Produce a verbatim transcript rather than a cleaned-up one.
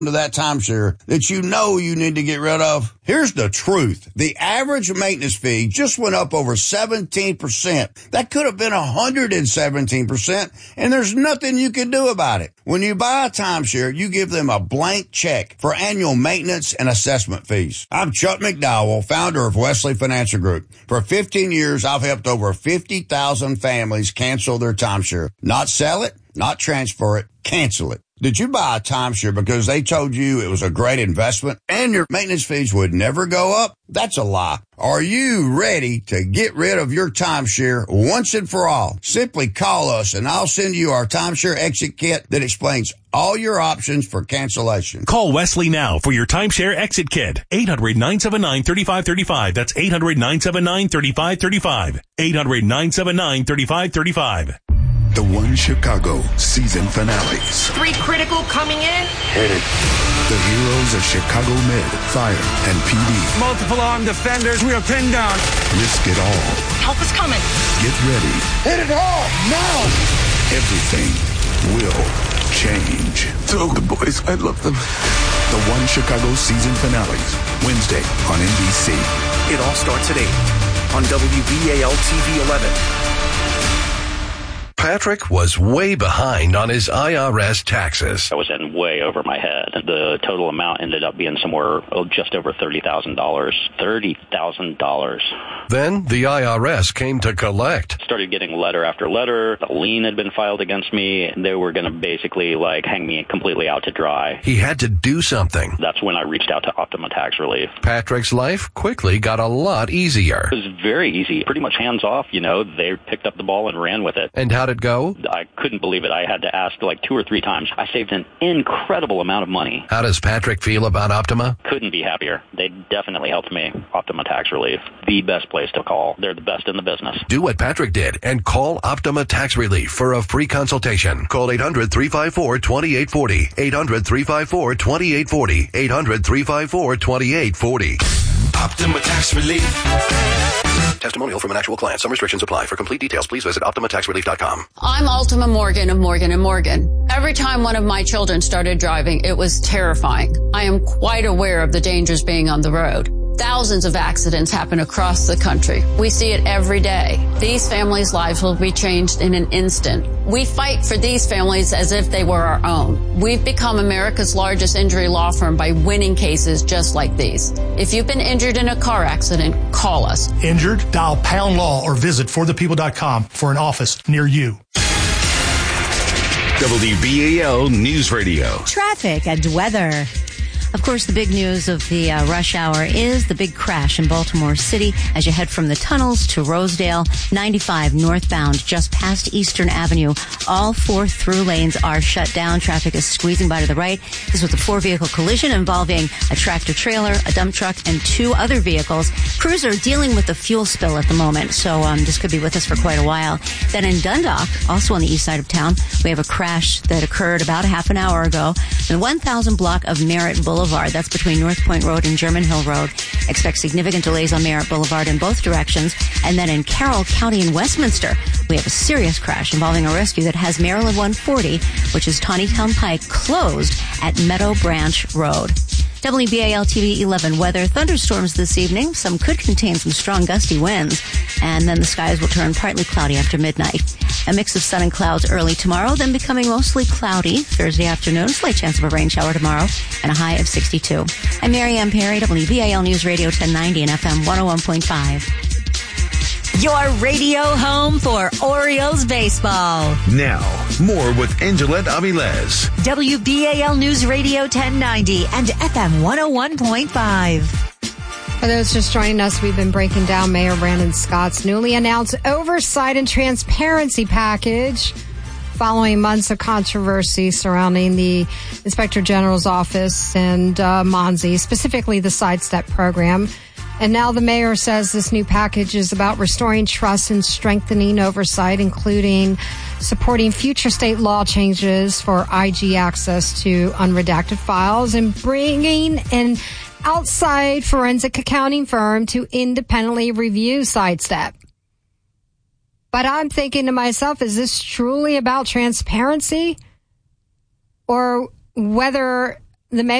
to that timeshare that you know you need to get rid of? Here's the truth. The average maintenance fee just went up over seventeen percent. That could have been one hundred seventeen percent, and there's nothing you can do about it. When you buy a timeshare, you give them a blank check for annual maintenance and assessment fees. I'm Chuck McDowell, founder of Wesley Financial Group. For fifteen years, I've helped over fifty thousand families cancel their timeshare. Not sell it, not transfer it, cancel it. Did you buy a timeshare because they told you it was a great investment and your maintenance fees would never go up? That's a lie. Are you ready to get rid of your timeshare once and for all? Simply call us and I'll send you our timeshare exit kit that explains all your options for cancellation. Call Wesley now for your timeshare exit kit. eight hundred, nine seven nine, three five three five. That's eight hundred, nine seven nine, three five three five. eight hundred, nine seven nine, three five three five. The One Chicago season finales. Three critical coming in. Hit it. The heroes of Chicago Med, Fire, and P D. Multiple armed defenders. We are pinned down. Risk it all. Help is coming. Get ready. Hit it hard now. Everything will change. Tell the boys I love them. The One Chicago season finales. Wednesday on N B C. It all starts at eight on W B A L T V eleven. Patrick was way behind on his I R S taxes. I was in way over my head. The total amount ended up being somewhere oh, just over thirty thousand dollars. thirty thousand dollars. Then the I R S came to collect. Started getting letter after letter. A lien had been filed against me. They were going to basically like hang me completely out to dry. He had to do something. That's when I reached out to Optima Tax Relief. Patrick's life quickly got a lot easier. It was very easy. Pretty much hands off, you know. They picked up the ball and ran with it. And how did it go? I couldn't believe it. I had to ask like two or three times. I saved an incredible amount of money. How does Patrick feel about Optima? Couldn't be happier. They definitely helped me. Optima Tax Relief. The best place to call. They're the best in the business. Do what Patrick did and call Optima Tax Relief for a free consultation. Call eight hundred, three five four, two eight four zero. eight hundred, three five four, two eight four zero. eight hundred, three five four, two eight four zero. Optima Tax Relief. Testimonial from an actual client. Some restrictions apply. For complete details, please visit optima tax relief dot com. I'm Ultima Morgan of Morgan and Morgan. Every time one of my children started driving, it was terrifying. I am quite aware of the dangers being on the road. Thousands of accidents happen across the country. We see it every day. These families' lives will be changed in an instant. We fight for these families as if they were our own. We've become America's largest injury law firm by winning cases just like these. If you've been injured in a car accident, call us. Injured? Dial Pound Law or visit for the people dot com for an office near you. W B A L News Radio. Traffic and weather. Of course, the big news of the uh, rush hour is the big crash in Baltimore City as you head from the tunnels to Rosedale, ninety-five northbound, just past Eastern Avenue. All four through lanes are shut down. Traffic is squeezing by to the right. This was a four-vehicle collision involving a tractor-trailer, a dump truck, and two other vehicles. Crews are dealing with the fuel spill at the moment, so um, this could be with us for quite a while. Then in Dundalk, also on the east side of town, we have a crash that occurred about half an hour ago in the one thousand block of Merritt Boulevard. That's between North Point Road and German Hill Road. Expect significant delays on Merritt Boulevard in both directions. And then in Carroll County in Westminster, we have a serious crash involving a rescue that has Maryland one forty, which is Tawnytown Pike, closed at Meadow Branch Road. W B A L T V eleven weather. Thunderstorms this evening. Some could contain some strong gusty winds. And then the skies will turn partly cloudy after midnight. A mix of sun and clouds early tomorrow, then becoming mostly cloudy Thursday afternoon. Slight chance of a rain shower tomorrow and a high of sixty-two. I'm Mary Ann Perry, W B A L News Radio ten ninety and F M one oh one point five. Your radio home for Orioles baseball. Now, more with Angelette Avilés. W B A L News Radio ten ninety and F M one oh one point five. For those just joining us, we've been breaking down Mayor Brandon Scott's newly announced oversight and transparency package following months of controversy surrounding the Inspector General's office and uh, Monzi, specifically the Sidestep program. And now the mayor says this new package is about restoring trust and strengthening oversight, including supporting future state law changes for I G access to unredacted files and bringing an outside forensic accounting firm to independently review Sidestep. But I'm thinking to myself, is this truly about transparency? Or whether The mayor